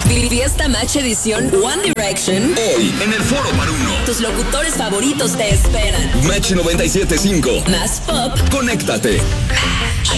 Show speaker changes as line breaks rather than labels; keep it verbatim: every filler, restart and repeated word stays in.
Fiesta Match Edición One Direction.
Hoy, en el Foro Maruno.
Tus locutores favoritos te esperan.
Match noventa y siete punto cinco.
Más pop.
Conéctate.